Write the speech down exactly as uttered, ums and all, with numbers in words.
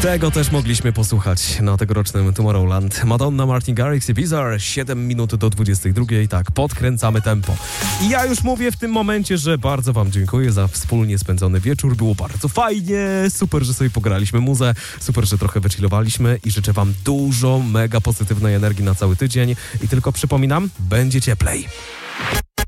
Tego też mogliśmy posłuchać na tegorocznym Tomorrowland. Madonna, Martin Garrix i Bizarre. siedem minut do dwudziestej drugiej. Tak, podkręcamy tempo. I ja już mówię w tym momencie, że bardzo wam dziękuję za wspólnie spędzony wieczór. Było bardzo fajnie. Super, że sobie pograliśmy muzę. Super, że trochę wychillowaliśmy i życzę wam dużo mega pozytywnej energii na cały tydzień. I tylko przypominam, będzie cieplej.